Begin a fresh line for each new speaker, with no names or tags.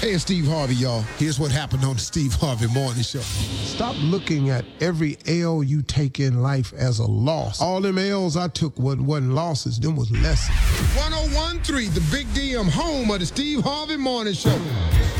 Hey, it's Steve Harvey, y'all. Here's what happened on the Steve Harvey Morning Show. Stop looking at every L you take in life as a loss. All them L's I took wasn't losses, them was lessons. 101.3, the Big DM, home of the Steve Harvey Morning Show.